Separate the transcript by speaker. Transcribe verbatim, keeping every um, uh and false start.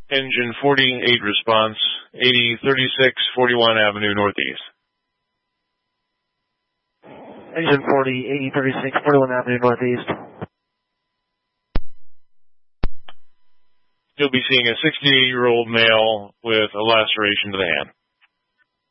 Speaker 1: Engine forty-eight response, eighty thirty-six forty-one Avenue Northeast.
Speaker 2: Engine forty, eighty thirty-six forty-one Avenue Northeast.
Speaker 1: You'll be seeing a sixty-eight-year-old male with a laceration to the hand.